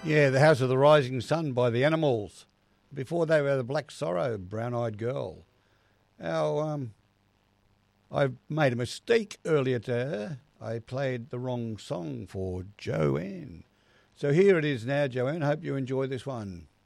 Yeah, The House of the Rising Sun by the Animals. Before they were the Black Sorrow, Brown Eyed Girl. I made a mistake earlier there. I played the wrong song for Joanne. So here it is now, Joanne. I hope you enjoy this one.